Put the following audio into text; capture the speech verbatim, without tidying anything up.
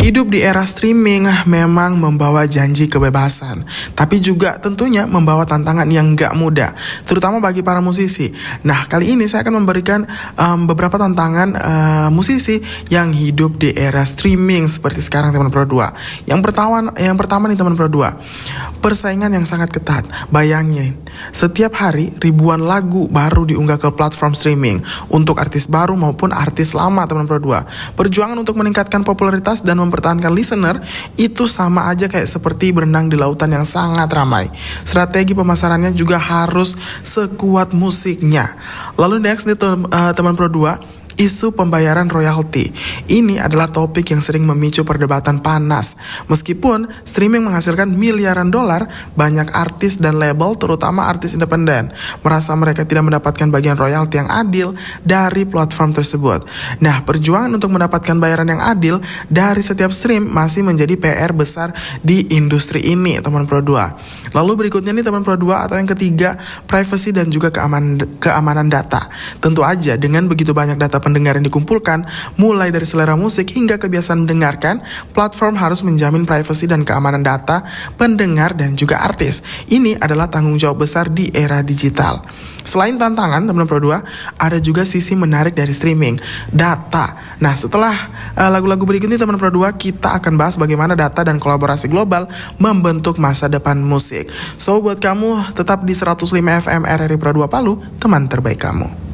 Hidup di era streaming memang membawa janji kebebasan, tapi juga tentunya membawa tantangan yang gak mudah, terutama bagi para musisi. Nah, kali ini saya akan memberikan um, beberapa tantangan uh, musisi yang hidup di era streaming seperti sekarang, teman Pro dua. Yang pertama, yang pertama nih teman Pro dua, persaingan yang sangat ketat. Bayangin, setiap hari ribuan lagu baru diunggah ke platform streaming untuk artis baru maupun artis lama, teman Pro dua. Perjuangan untuk meningkatkan popularitas dan mempertahankan listener itu sama aja kayak seperti berenang di lautan yang sangat ramai. Strategi pemasarannya juga harus sekuat musiknya. Lalu next nih tem- uh, teman Pro dua, isu pembayaran royalti. Ini adalah topik yang sering memicu perdebatan panas. Meskipun streaming menghasilkan miliaran dolar, banyak artis dan label, terutama artis independen, merasa mereka tidak mendapatkan bagian royalti yang adil dari platform tersebut. Nah, perjuangan untuk mendapatkan bayaran yang adil dari setiap stream masih menjadi P R besar di industri ini, teman Pro dua. Lalu berikutnya nih teman Pro dua, atau yang ketiga, privacy dan juga keamanan keamanan data. Tentu aja dengan begitu banyak data pendengar yang dikumpulkan, mulai dari selera musik hingga kebiasaan mendengarkan, platform harus menjamin privasi dan keamanan data pendengar dan juga artis. Ini adalah tanggung jawab besar di era digital. Selain tantangan, teman Pro dua, ada juga sisi menarik dari streaming, data. Nah, setelah uh, lagu-lagu berikut ini, teman Pro dua, kita akan bahas bagaimana data dan kolaborasi global membentuk masa depan musik. So, buat kamu tetap di seratus lima F M R R I Pro dua Palu, teman terbaik kamu.